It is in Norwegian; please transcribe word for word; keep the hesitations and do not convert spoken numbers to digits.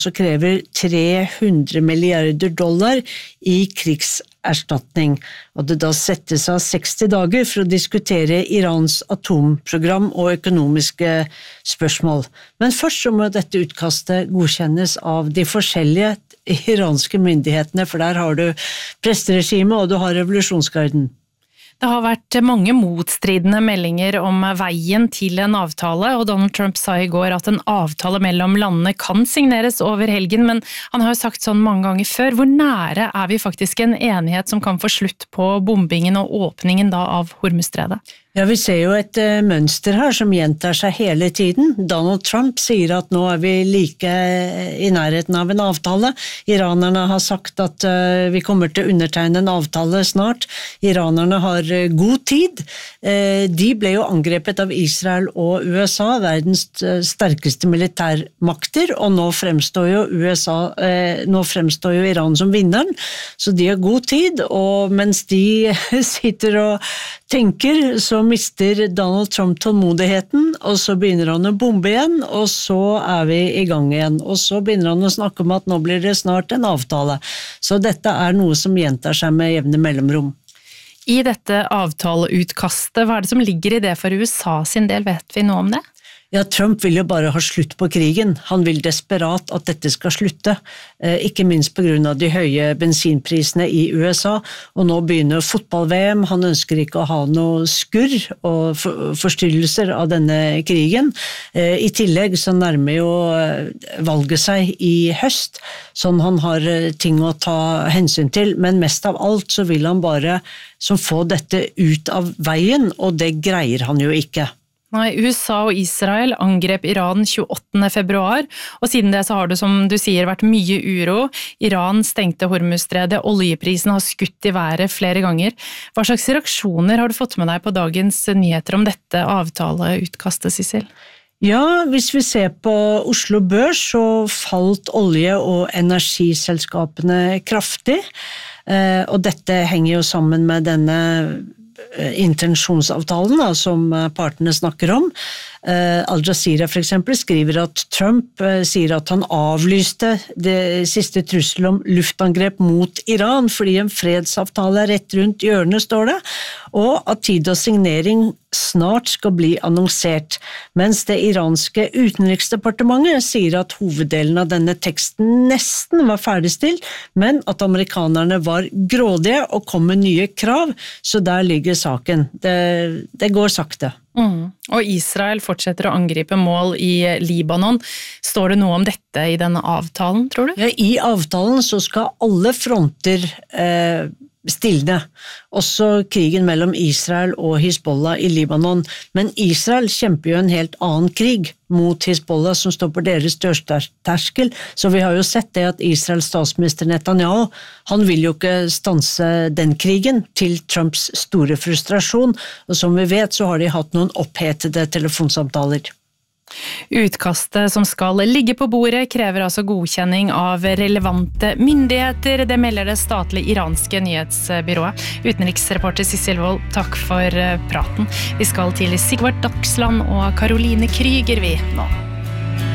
så krever tre hundre milliarder dollar i krigserstatning, og det da settes av seksti dager for å diskutere Irans atomprogram og økonomiske spørsmål. Men først så må dette utkastet godkjennes av de forskjellige iranske myndighetene, for der har du presteregimet og du har revolusjonsgarden. Det har vært mange motstridende meldinger om veien til en avtale, og Donald Trump sa i går at en avtale mellom landene kan signeres over helgen, men han har jo sagt sånn mange ganger før. Hvor nære er vi faktisk en enighet som kan få slutt på bombingen og åpningen da av Hormuzstredet? Ja, vi ser jo et uh, mønster her som gjentar seg hele tiden. Donald Trump sier at nå er vi like i nærheten av en avtale. Iranerne har sagt at uh, vi kommer til å undertegne en avtale snart. Iranerne har uh, god tid. Uh, de ble jo angrepet av Israel og U S A, verdens uh, sterkeste militærmakter, og nå fremstår jo U S A, uh, nå fremstår jo Iran som vinneren, så de har god tid, og mens de sitter og tenker, så mister Donald Trump tålmodigheten, og så begynner han å bombe igjen, og så er vi i gang igjen, og så begynner han å snakke om at nå blir det snart en avtale. Så dette er noe som gjentar seg med jevne mellomrom. I dette avtaleutkastet, hva er det som ligger i det for U S A sin del, vet vi noe om det? Ja, Trump vil jo bare ha slutt på krigen. Han vil desperat at dette skal slutte, ikke minst på grunn av de høye bensinprisene i U S A, og nå begynner fotball-V M. Han ønsker ikke å ha noe skurr og forstyrrelser av denne krigen. I tillegg så nærmer jo valget seg i høst, som han har ting å ta hensyn til, men mest av alt så vil han bare så få dette ut av veien, og det greier han jo ikke. Nei, U S A og Israel angrep Iran tjueåttende februar, og siden det så har det, som du sier, vært mye uro. Iran stengte Hormuzstredet, oljeprisen har skutt i været flere ganger. Hva slags reaksjoner har du fått med deg på dagens nyheter om dette avtaleutkastet, Sissel? Ja, hvis vi ser på Oslo Børs, så falt olje- og energiselskapene kraftig, og dette henger jo sammen med denne intensjonsavtalen da, som partene snakker om. Al Jazeera for eksempel skriver at Trump sier at han avlyste det siste trussel om luftangrep mot Iran fordi en fredsavtale er rett rundt hjørnet, står det, og at tid og signering snart skal bli annonsert, mens det iranske utenriksdepartementet sier at hoveddelen av denne teksten nesten var ferdigstilt, men at amerikanerne var grådige og kom med nye krav, så der ligger saken. Det, det går sakte. Mm. Og Israel fortsetter å angripe mål i Libanon. Står det noe om dette i denne avtalen, tror du? Ja, i avtalen så skal alle fronter eh, stilne, også krigen mellom Israel og Hizbollah i Libanon, men Israel kjemper jo en helt annen krig mot Hizbollah som står på deres dørterskel, så vi har jo sett det at Israels statsminister Netanyahu, han vil jo ikke stanse den krigen til Trumps store frustrasjon, og som vi vet så har de hatt noen opphetede telefonsamtaler. Utkastet som skal ligge på bordet krever altså godkjenning av relevante myndigheter, det melder det statlige iranske nyhetsbyrået. Utenriksreporter Sissel Wold, takk for praten. Vi skal til Sigvart Dagsland og Caroline Kryger vi nå.